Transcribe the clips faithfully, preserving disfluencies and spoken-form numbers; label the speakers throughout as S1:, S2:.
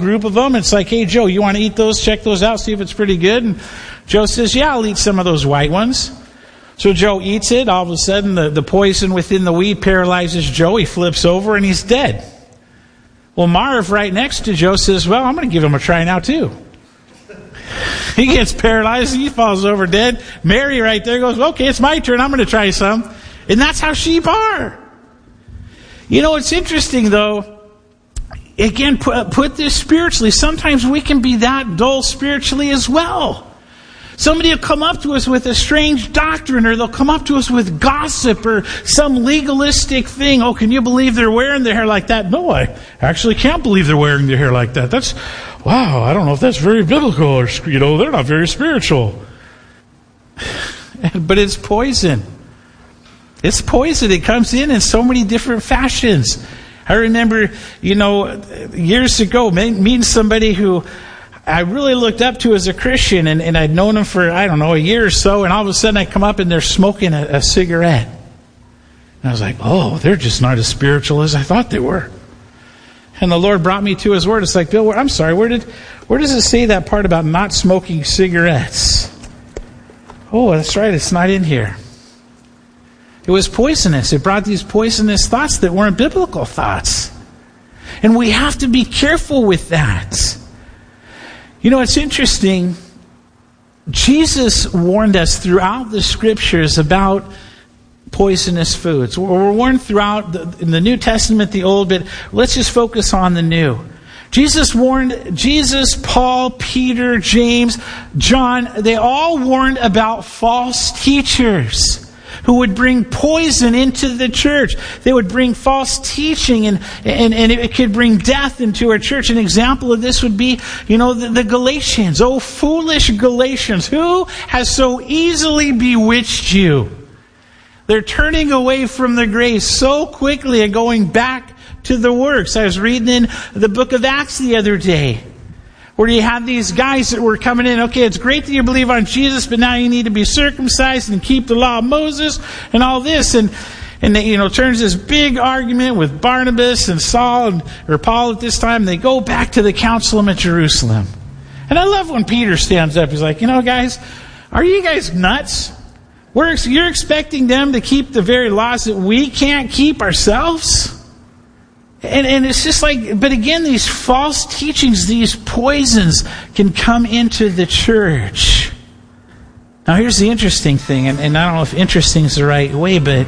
S1: group of them. It's like, hey, Joe, you want to eat those? Check those out, see if it's pretty good. And Joe says, yeah, I'll eat some of those white ones. So Joe eats it. All of a sudden, the, the poison within the weed paralyzes Joe. He flips over and he's dead. Well, Marv, right next to Joe, says, well, I'm going to give him a try now, too. He gets paralyzed and he falls over dead. Mary right there goes, okay, it's my turn. I'm going to try some. And that's how sheep are. You know, it's interesting, though. Again, put, put this spiritually. Sometimes we can be that dull spiritually as well. Somebody will come up to us with a strange doctrine, or they'll come up to us with gossip or some legalistic thing. Oh, can you believe they're wearing their hair like that? No, I actually can't believe they're wearing their hair like that. That's, wow, I don't know if that's very biblical, or, you know, they're not very spiritual. But it's poison. It's poison. It comes in in so many different fashions. I remember, you know, years ago, meeting somebody who I really looked up to as a Christian, and, and I'd known him for, I don't know, a year or so, and all of a sudden I come up and they're smoking a, a cigarette. And I was like, oh, they're just not as spiritual as I thought they were. And the Lord brought me to His Word. It's like, Bill, I'm sorry, where did, where does it say that part about not smoking cigarettes? Oh, that's right, it's not in here. It was poisonous. It brought these poisonous thoughts that weren't biblical thoughts. And we have to be careful with that. You know, it's interesting. Jesus warned us throughout the Scriptures about poisonous foods. We're warned throughout the, in the New Testament, the Old, but let's just focus on the New. Jesus warned, Jesus, Paul, Peter, James, John, they all warned about false teachers who would bring poison into the church. They would bring false teaching, and, and, and it could bring death into our church. An example of this would be, you know, the, the Galatians. Oh, foolish Galatians, who has so easily bewitched you? They're turning away from the grace so quickly and going back to the works. I was reading in the book of Acts the other day, where you had these guys that were coming in. Okay, it's great that you believe on Jesus, but now you need to be circumcised and keep the law of Moses and all this. And, and they, you know, turns this big argument with Barnabas and Saul, and, or Paul at this time. They go back to the council at Jerusalem. And I love when Peter stands up. He's like, you know, guys, are you guys nuts? We're, you're expecting them to keep the very laws that we can't keep ourselves? And, and it's just like, but again, these false teachings, these poisons can come into the church. Now here's the interesting thing, and, and I don't know if interesting is the right way, but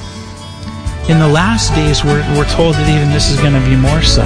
S1: in the last days we're, we're told that even this is going to be more so.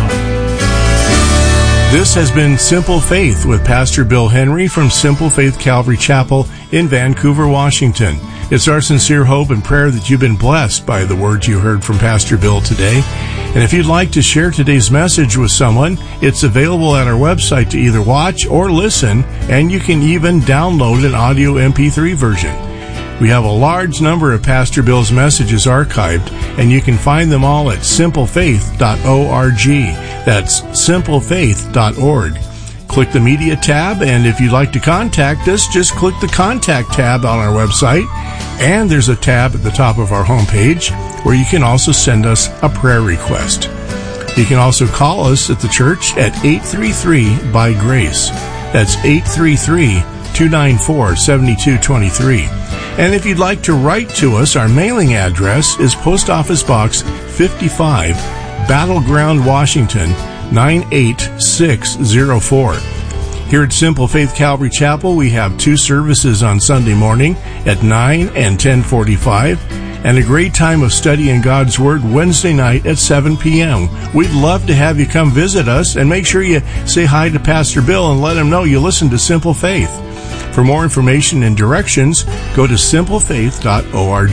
S2: This has been Simple Faith with Pastor Bill Henry from Simple Faith Calvary Chapel in Vancouver, Washington. It's our sincere hope and prayer that you've been blessed by the words you heard from Pastor Bill today. And if you'd like to share today's message with someone, it's available at our website to either watch or listen, and you can even download an audio M P three version. We have a large number of Pastor Bill's messages archived, and you can find them all at simple faith dot org. That's simple faith dot org. Click the Media tab, and if you'd like to contact us, just click the Contact tab on our website, and there's a tab at the top of our homepage where you can also send us a prayer request. You can also call us at the church at eight three three by grace. That's eight three three, two nine four, seven two two three. And if you'd like to write to us, our mailing address is Post Office Box fifty-five, Battleground, Washington, nine eight six zero four. Here at Simple Faith Calvary Chapel, we have two services on Sunday morning at nine and ten forty-five, and a great time of studying God's Word Wednesday night at seven p.m. We'd love to have you come visit us, and make sure you say hi to Pastor Bill and let him know you listen to Simple Faith. For more information and directions, go to simple faith dot org.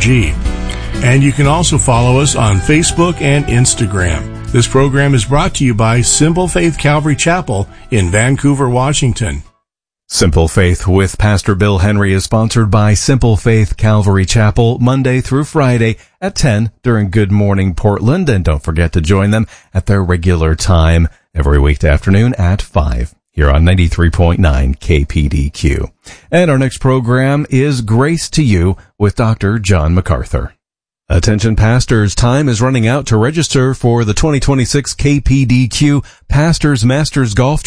S2: And you can also follow us on Facebook and Instagram. This program is brought to you by Simple Faith Calvary Chapel in Vancouver, Washington.
S3: Simple Faith with Pastor Bill Henry is sponsored by Simple Faith Calvary Chapel Monday through Friday at ten during Good Morning Portland. And don't forget to join them at their regular time every weekday afternoon at five here on ninety-three point nine K P D Q. And our next program is Grace to You with Doctor John MacArthur. Attention pastors, time is running out to register for the twenty twenty-six K P D Q Pastors Masters Golf